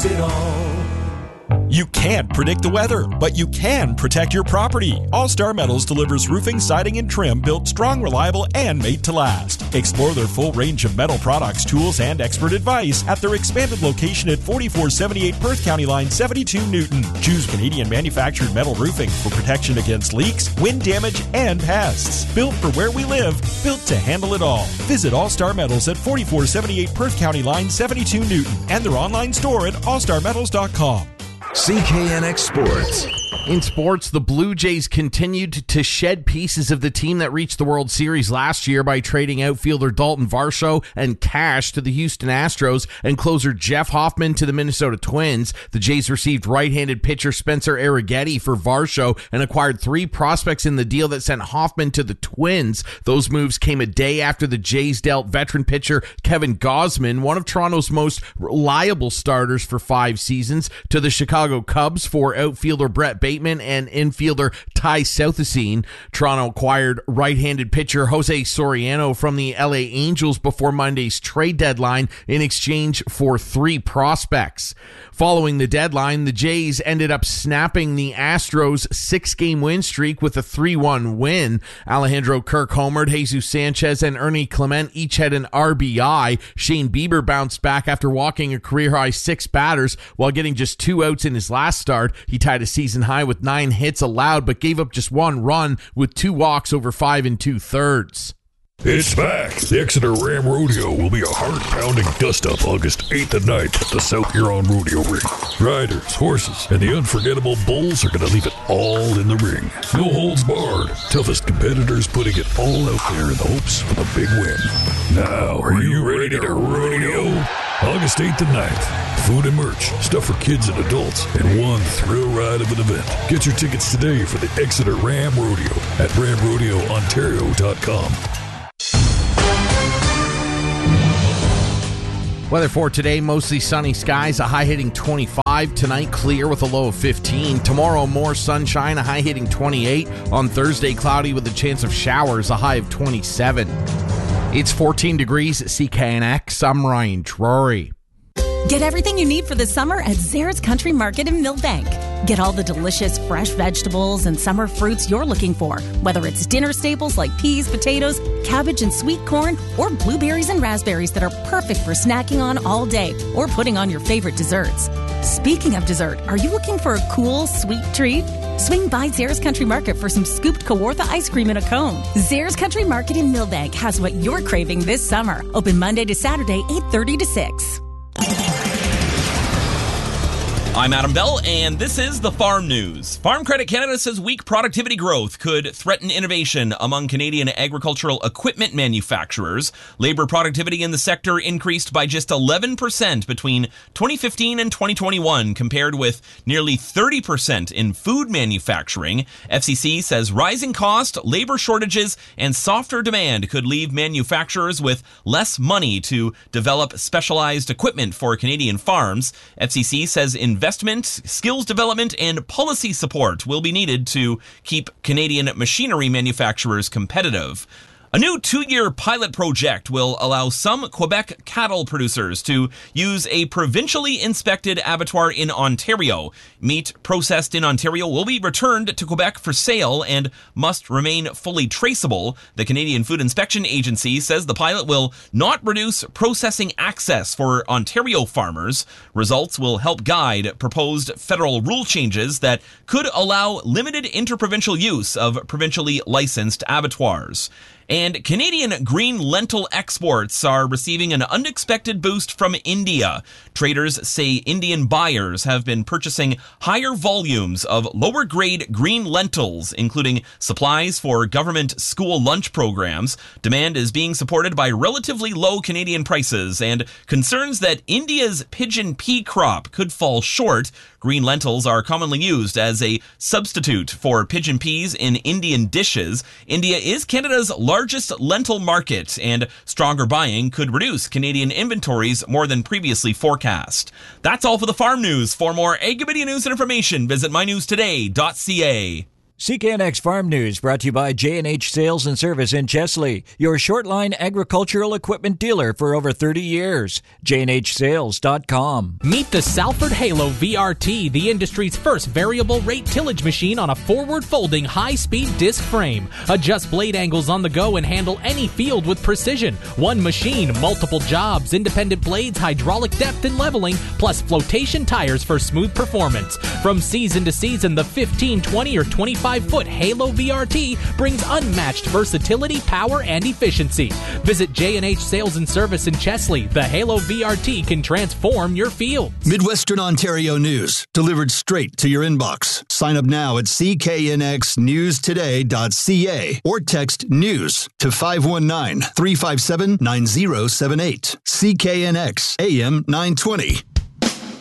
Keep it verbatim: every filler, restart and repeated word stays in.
knows it all. You can't predict the weather, but you can protect your property. All-Star Metals delivers roofing, siding, and trim built strong, reliable, and made to last. Explore their full range of metal products, tools, and expert advice at their expanded location at forty-four seventy-eight Perth County Line, seventy-two Newton. Choose Canadian manufactured metal roofing for protection against leaks, wind damage, and pests. Built for where we live, built to handle it all. Visit All-Star Metals at forty-four seventy-eight Perth County Line, seventy-two Newton, and their online store at all star metals dot com. C K N X Sports. In sports, the Blue Jays continued to shed pieces of the team that reached the World Series last year by trading outfielder Dalton Varsho and cash to the Houston Astros and closer Jeff Hoffman to the Minnesota Twins. The Jays received right-handed pitcher Spencer Arrighetti for Varsho and acquired three prospects in the deal that sent Hoffman to the Twins. Those moves came a day after the Jays dealt veteran pitcher Kevin Gausman, one of Toronto's most reliable starters for five seasons, to the Chicago Cubs for outfielder Brett Bateman and infielder Ty Southesine. Toronto acquired right-handed pitcher Jose Soriano from the L A Angels before Monday's trade deadline in exchange for three prospects. Following the deadline, the Jays ended up snapping the Astros' six-game win streak with a three one win. Alejandro Kirk homered, Jesus Sanchez and Ernie Clement each had an R B I. Shane Bieber bounced back after walking a career-high six batters while getting just two outs in his last start. He tied a season high with nine hits allowed, but gave up just one run with two walks over five and two-thirds. It's back. The Exeter Ram Rodeo will be a heart-pounding dust-up August eighth at night at the South Huron Rodeo Ring. Riders, horses, and the unforgettable bulls are going to leave it all in the ring. No holds barred. Toughest competitors putting it all out there in the hopes of a big win. Now, are you ready to rodeo? August eighth and ninth. Food and merch, stuff for kids and adults, and one thrill ride of an event. Get your tickets today for the Exeter Ram Rodeo at ram rodeo ontario dot com. Weather for today, mostly sunny skies, a high hitting twenty-five. Tonight, clear with a low of fifteen. Tomorrow, more sunshine, a high hitting twenty-eight. On Thursday, cloudy with a chance of showers, a high of twenty-seven. It's fourteen degrees at C K N X. I'm Ryan Drury. Get everything you need for the summer at Zara's Country Market in Millbank. Get all the delicious fresh vegetables and summer fruits you're looking for, whether it's dinner staples like peas, potatoes, cabbage and sweet corn, or blueberries and raspberries that are perfect for snacking on all day or putting on your favorite desserts. Speaking of dessert, are you looking for a cool, sweet treat? Swing by Zara's Country Market for some scooped Kawartha ice cream in a cone. Zara's Country Market in Millbank has what you're craving this summer. Open Monday to Saturday, eight thirty to six. I'm Adam Bell, and this is the Farm News. Farm Credit Canada says weak productivity growth could threaten innovation among Canadian agricultural equipment manufacturers. Labor productivity in the sector increased by just eleven percent between twenty fifteen and twenty twenty-one, compared with nearly thirty percent in food manufacturing. F C C says rising cost, labor shortages, and softer demand could leave manufacturers with less money to develop specialized equipment for Canadian farms. F C C says in Investment, skills development, and policy support will be needed to keep Canadian machinery manufacturers competitive. A new two-year pilot project will allow some Quebec cattle producers to use a provincially inspected abattoir in Ontario. Meat processed in Ontario will be returned to Quebec for sale and must remain fully traceable. The Canadian Food Inspection Agency says the pilot will not reduce processing access for Ontario farmers. Results will help guide proposed federal rule changes that could allow limited interprovincial use of provincially licensed abattoirs. And Canadian green lentil exports are receiving an unexpected boost from India. Traders say Indian buyers have been purchasing higher volumes of lower-grade green lentils, including supplies for government school lunch programs. Demand is being supported by relatively low Canadian prices and concerns that India's pigeon pea crop could fall short. Green lentils are commonly used as a substitute for pigeon peas in Indian dishes. India is Canada's largest lentil market, and stronger buying could reduce Canadian inventories more than previously forecast. That's all for the Farm News. For more Ag Media news and information, visit my news today dot c a. C K N X Farm News brought to you by J and H Sales and Service in Chesley, your short-line agricultural equipment dealer for over thirty years. J and H sales dot com. Meet the Salford Halo V R T, the industry's first variable rate tillage machine on a forward-folding high-speed disc frame. Adjust blade angles on the go and handle any field with precision. One machine, multiple jobs, independent blades, hydraulic depth and leveling, plus flotation tires for smooth performance. From season to season, the fifteen, twenty, or twenty-five foot Halo V R T brings unmatched versatility, power, and efficiency. Visit J and H Sales and Service in Chesley. The Halo V R T can transform your field. Midwestern Ontario news, delivered straight to your inbox. Sign up now at c k n x news today dot c a or text news to five one nine, three five seven, nine zero seven eight. C K N X A M nine twenty.